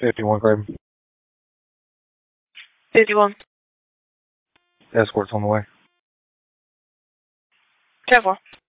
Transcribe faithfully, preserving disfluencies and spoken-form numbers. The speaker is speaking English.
fifty-one, Craven. fifty-one. Escort's on the way. ten four.